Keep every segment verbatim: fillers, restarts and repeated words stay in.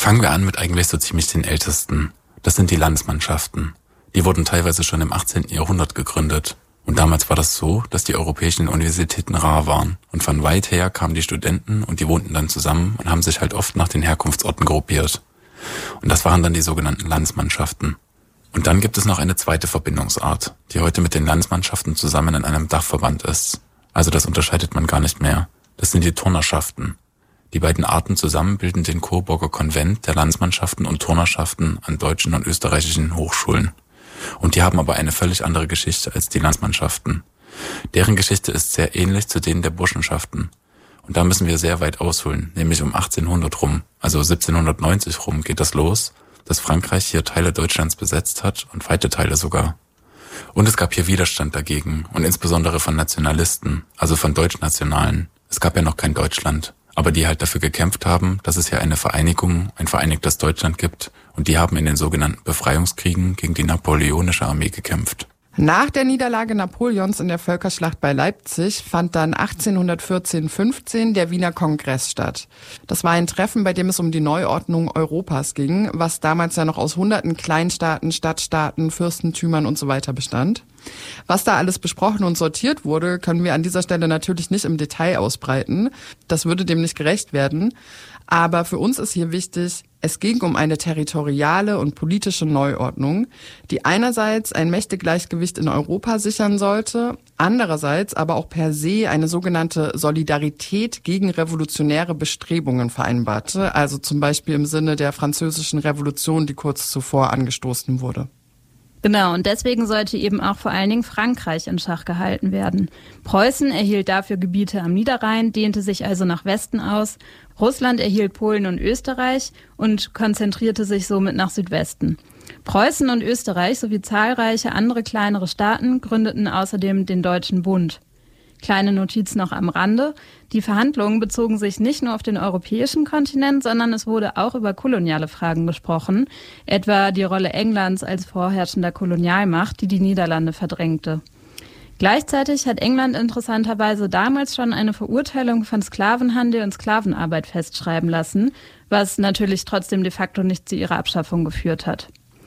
Fangen wir an mit eigentlich so ziemlich den ältesten. Das sind die Landsmannschaften. Die wurden teilweise schon im achtzehnten Jahrhundert gegründet. Und damals war das so, dass die europäischen Universitäten rar waren. Und von weit her kamen die Studenten und die wohnten dann zusammen und haben sich halt oft nach den Herkunftsorten gruppiert. Und das waren dann die sogenannten Landsmannschaften. Und dann gibt es noch eine zweite Verbindungsart, die heute mit den Landsmannschaften zusammen in einem Dachverband ist. Also das unterscheidet man gar nicht mehr. Das sind die Turnerschaften. Die beiden Arten zusammen bilden den Coburger Konvent der Landsmannschaften und Turnerschaften an deutschen und österreichischen Hochschulen. Und die haben aber eine völlig andere Geschichte als die Landsmannschaften. Deren Geschichte ist sehr ähnlich zu denen der Burschenschaften. Und da müssen wir sehr weit ausholen, nämlich um achtzehnhundert rum, also siebzehnhundertneunzig rum geht das los, dass Frankreich hier Teile Deutschlands besetzt hat und weite Teile sogar. Und es gab hier Widerstand dagegen und insbesondere von Nationalisten, also von Deutschnationalen. Es gab ja noch kein Deutschland, aber die halt dafür gekämpft haben, dass es hier eine Vereinigung, ein vereinigtes Deutschland gibt, und die haben in den sogenannten Befreiungskriegen gegen die napoleonische Armee gekämpft. Nach der Niederlage Napoleons in der Völkerschlacht bei Leipzig fand dann achtzehnhundertvierzehn fünfzehn der Wiener Kongress statt. Das war ein Treffen, bei dem es um die Neuordnung Europas ging, was damals ja noch aus hunderten Kleinstaaten, Stadtstaaten, Fürstentümern und so weiter bestand. Was da alles besprochen und sortiert wurde, können wir an dieser Stelle natürlich nicht im Detail ausbreiten. Das würde dem nicht gerecht werden. Aber für uns ist hier wichtig, es ging um eine territoriale und politische Neuordnung, die einerseits ein Mächtegleichgewicht in Europa sichern sollte, andererseits aber auch per se eine sogenannte Solidarität gegen revolutionäre Bestrebungen vereinbarte, also zum Beispiel im Sinne der Französischen Revolution, die kurz zuvor angestoßen wurde. Genau, und deswegen sollte eben auch vor allen Dingen Frankreich in Schach gehalten werden. Preußen erhielt dafür Gebiete am Niederrhein, dehnte sich also nach Westen aus. Russland erhielt Polen und Österreich und konzentrierte sich somit nach Südwesten. Preußen und Österreich sowie zahlreiche andere kleinere Staaten gründeten außerdem den Deutschen Bund. Kleine Notiz noch am Rande. Die Verhandlungen bezogen sich nicht nur auf den europäischen Kontinent, sondern es wurde auch über koloniale Fragen gesprochen, etwa die Rolle Englands als vorherrschender Kolonialmacht, die die Niederlande verdrängte. Gleichzeitig hat England interessanterweise damals schon eine Verurteilung von Sklavenhandel und Sklavenarbeit festschreiben lassen, was natürlich trotzdem de facto nicht zu ihrer Abschaffung geführt hat.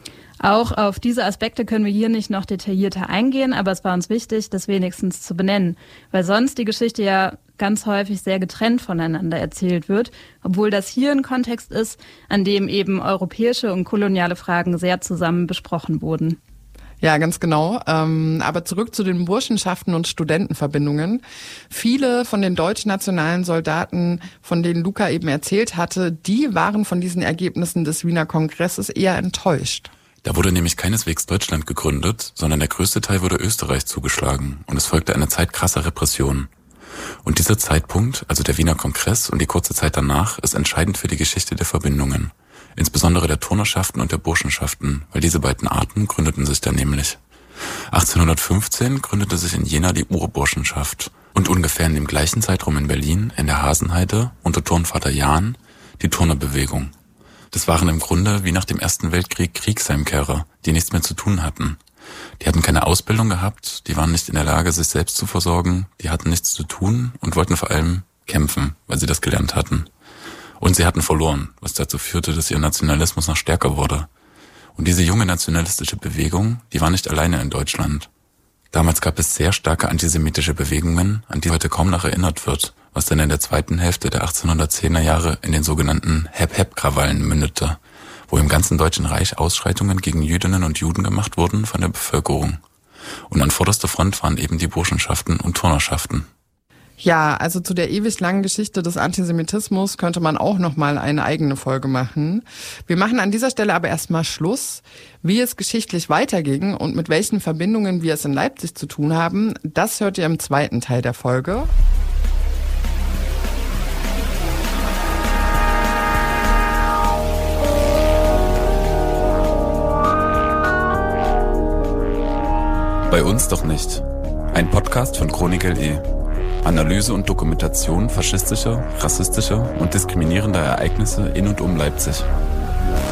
Auch auf diese Aspekte können wir hier nicht noch detaillierter eingehen, aber es war uns wichtig, das wenigstens zu benennen, weil sonst die Geschichte ja ganz häufig sehr getrennt voneinander erzählt wird, obwohl das hier ein Kontext ist, an dem eben europäische und koloniale Fragen sehr zusammen besprochen wurden. Ja, ganz genau. Ähm, aber zurück zu den Burschenschaften und Studentenverbindungen. Viele von den deutschnationalen Soldaten, von denen Luca eben erzählt hatte, die waren von diesen Ergebnissen des Wiener Kongresses eher enttäuscht. Da wurde nämlich keineswegs Deutschland gegründet, sondern der größte Teil wurde Österreich zugeschlagen und es folgte eine Zeit krasser Repression. Und dieser Zeitpunkt, also der Wiener Kongress und die kurze Zeit danach, ist entscheidend für die Geschichte der Verbindungen. Insbesondere der Turnerschaften und der Burschenschaften, weil diese beiden Arten gründeten sich dann nämlich. achtzehnhundertfünfzehn gründete sich in Jena die Urburschenschaft und ungefähr in dem gleichen Zeitraum in Berlin, in der Hasenheide, unter Turnvater Jahn, die Turnerbewegung. Das waren im Grunde wie nach dem Ersten Weltkrieg Kriegsheimkehrer, die nichts mehr zu tun hatten. Die hatten keine Ausbildung gehabt, die waren nicht in der Lage, sich selbst zu versorgen, die hatten nichts zu tun und wollten vor allem kämpfen, weil sie das gelernt hatten. Und sie hatten verloren, was dazu führte, dass ihr Nationalismus noch stärker wurde. Und diese junge nationalistische Bewegung, die war nicht alleine in Deutschland. Damals gab es sehr starke antisemitische Bewegungen, an die heute kaum noch erinnert wird, was dann in der zweiten Hälfte der achtzehnhundertzehner Jahre in den sogenannten Hep-Hep-Krawallen mündete, wo im ganzen Deutschen Reich Ausschreitungen gegen Jüdinnen und Juden gemacht wurden von der Bevölkerung. Und an vorderster Front waren eben die Burschenschaften und Turnerschaften. Ja, also zu der ewig langen Geschichte des Antisemitismus könnte man auch noch mal eine eigene Folge machen. Wir machen an dieser Stelle aber erstmal Schluss. Wie es geschichtlich weiterging und mit welchen Verbindungen wir es in Leipzig zu tun haben, das hört ihr im zweiten Teil der Folge. Bei uns doch nicht. Ein Podcast von Chronik L E. Analyse und Dokumentation faschistischer, rassistischer und diskriminierender Ereignisse in und um Leipzig.